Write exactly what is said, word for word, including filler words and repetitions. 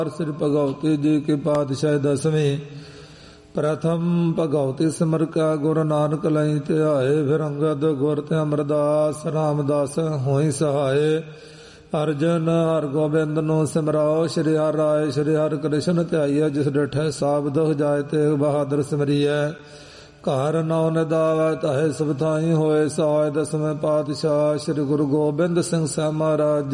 ਸ੍ਰੀ ਭਗਵਤੀ ਜੀ ਕੀ ਪਾਤਸ਼ਾਹੀ ਦਸਵੀਂ। ਪ੍ਰਥਮ ਭਗਵਤੀ ਸਿਮਰ ਕਾ ਗੁਰੂ ਨਾਨਕ ਲਈ ਧਿਆਏ। ਫਿਰ ਅੰਗਦ ਗੁਰ ਤੇ ਅਮਰਦਾਸ ਰਾਮਦਾਸ ਹੋਈ ਸਹਾਏ। ਅਰਜਨ ਹਰ ਗੋਬਿੰਦ ਨੂੰ ਸਿਮਰਾਓ। ਸ਼੍ਰੀ ਹਰਿ ਰਾਏ ਸ਼੍ਰੀ ਹਰਿ ਕ੍ਰਿਸ਼ਨ ਧਿਆਈਐ। ਜਿਸ ਡਿਠੈ ਸਾਬਦ ਜਾਏ ਤੇ ਬਹਾਦਰ ਸਿਮਰੀਐ। ਘਰ ਨੌ ਨਿਦਾਵੈ ਤਾਹੇ ਸਭ ਥਾਈ ਹੋਏ ਸਹਾਇ। ਦਸਵੇਂ ਪਾਤਸ਼ਾਹ ਸ੍ਰੀ ਗੁਰੂ ਗੋਬਿੰਦ ਸਿੰਘ ਸਾਹਿਬ ਮਹਾਰਾਜ।